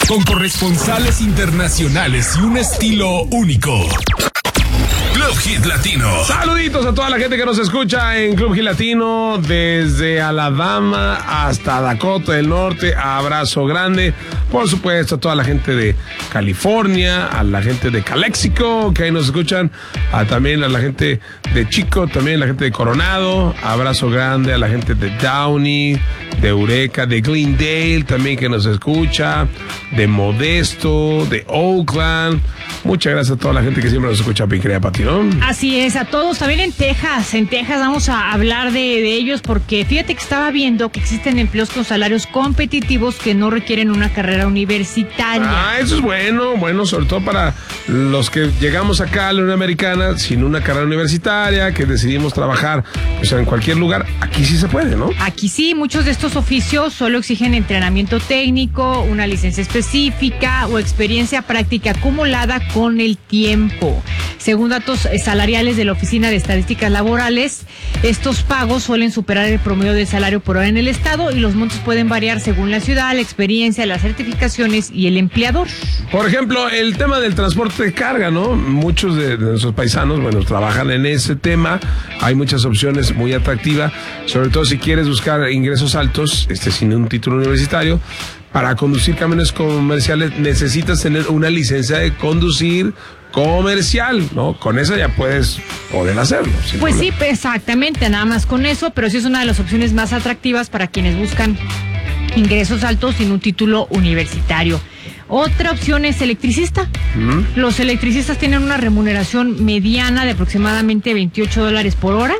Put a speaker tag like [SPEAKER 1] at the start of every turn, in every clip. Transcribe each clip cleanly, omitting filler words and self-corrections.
[SPEAKER 1] Con corresponsales internacionales y un estilo único. Club Hit Latino.
[SPEAKER 2] Saluditos a toda la gente que nos escucha en Club Hit Latino, desde Alabama hasta Dakota del Norte. Abrazo grande. Por supuesto, a toda la gente de California, a la gente de Calexico, que ahí nos escuchan, también a la gente de Chico, también a la gente de Coronado. Abrazo grande a la gente de Downey, de Eureka, de Glendale, también que nos escucha, de Modesto, de Oakland. Muchas gracias a toda la gente que siempre nos escucha, mi querida Pati, ¿no?
[SPEAKER 3] Así es, a todos. También en Texas vamos a hablar de ellos, porque fíjate que estaba viendo que existen empleos con salarios competitivos que no requieren una carrera universitaria.
[SPEAKER 2] Eso es bueno, sobre todo para los que llegamos acá a la Unión Americana sin una carrera universitaria, que decidimos trabajar pues en cualquier lugar. Aquí sí se puede, ¿no?
[SPEAKER 3] Aquí sí, muchos de estos oficios solo exigen entrenamiento técnico, una licencia específica o experiencia práctica acumulada con el tiempo. Según datos salariales de la Oficina de Estadísticas Laborales, estos pagos suelen superar el promedio de salario por hora en el estado, y los montos pueden variar según la ciudad, la experiencia, las certificaciones y el empleador.
[SPEAKER 2] Por ejemplo, el tema del transporte de carga, ¿no? Muchos de nuestros paisanos, trabajan en ese tema. Hay muchas opciones muy atractivas, sobre todo si quieres buscar ingresos altos, sin un título universitario. Para conducir camiones comerciales necesitas tener una licencia de conducir comercial, ¿no? Con esa ya puedes poder hacerlo.
[SPEAKER 3] Pues sí, exactamente, nada más con eso, pero sí es una de las opciones más atractivas para quienes buscan ingresos altos sin un título universitario. Otra opción es electricista. Los electricistas tienen una remuneración mediana de aproximadamente $28 por hora.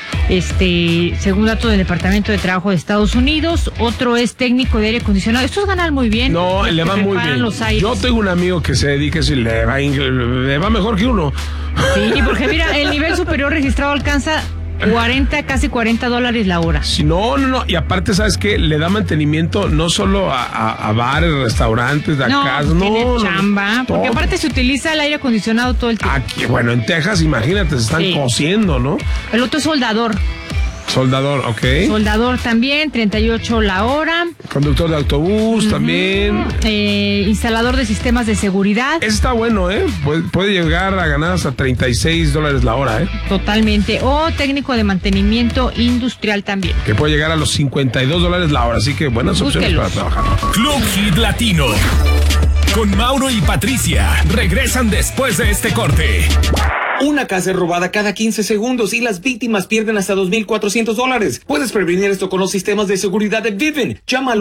[SPEAKER 3] Según datos del Departamento de Trabajo de Estados Unidos. Otro es técnico de aire acondicionado. Estos ganan muy bien.
[SPEAKER 2] No, le va muy bien. Yo tengo un amigo que se dedica a eso y le va mejor que uno.
[SPEAKER 3] Sí, porque mira, el nivel superior registrado alcanza casi $40 la hora.
[SPEAKER 2] Sí, no. Y aparte, ¿sabes qué? Le da mantenimiento no solo a bares, restaurantes, de acá.
[SPEAKER 3] Tiene chamba. Porque aparte se utiliza el aire acondicionado todo el tiempo.
[SPEAKER 2] Aquí, en Texas, imagínate, se están cociendo, ¿no?
[SPEAKER 3] El otro es soldador.
[SPEAKER 2] Soldador, ok.
[SPEAKER 3] Soldador también, 38 la hora.
[SPEAKER 2] Conductor de autobús también.
[SPEAKER 3] Instalador de sistemas de seguridad.
[SPEAKER 2] Eso está bueno, ¿eh? Puede llegar a ganar hasta $36 la hora, ¿eh?
[SPEAKER 3] Totalmente. O técnico de mantenimiento industrial también.
[SPEAKER 2] Que puede llegar a los $52 la hora, así que buenas opciones para trabajar.
[SPEAKER 1] Club Hit Latino. Con Mauro y Patricia. Regresan después de este corte.
[SPEAKER 4] Una casa es robada cada 15 segundos y las víctimas pierden hasta $2,400. Puedes prevenir esto con los sistemas de seguridad de Vivint. Llama al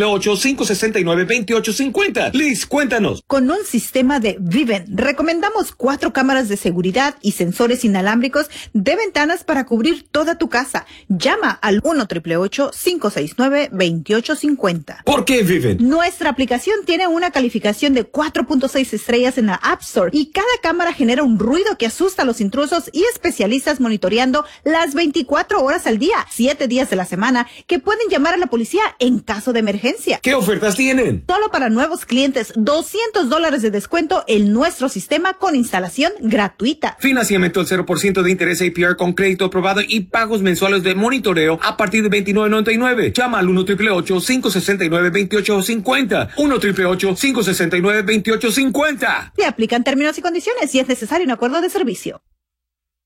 [SPEAKER 4] 1-888-569-2850. Liz, cuéntanos.
[SPEAKER 5] Con un sistema de Vivint, recomendamos 4 cámaras de seguridad y sensores inalámbricos de ventanas para cubrir toda tu casa. Llama al 1-888-569-2850.
[SPEAKER 4] ¿Por qué Vivint?
[SPEAKER 5] Nuestra aplicación tiene una calificación de 4.6 estrellas en la App Store y cada cámara genera un ruido que asusta a los intrusos y especialistas monitoreando las 24 horas al día, 7 días de la semana, que pueden llamar a la policía en caso de emergencia.
[SPEAKER 4] ¿Qué ofertas tienen?
[SPEAKER 5] Solo para nuevos clientes, $200 de descuento en nuestro sistema con instalación gratuita.
[SPEAKER 4] Financiamiento al 0% de interés APR con crédito aprobado y pagos mensuales de monitoreo a partir de $29.99. Llama al 1-888-569-2850. 1-888-569-2850.
[SPEAKER 5] Se aplican términos y condiciones y es necesario un acuerdo de servicio.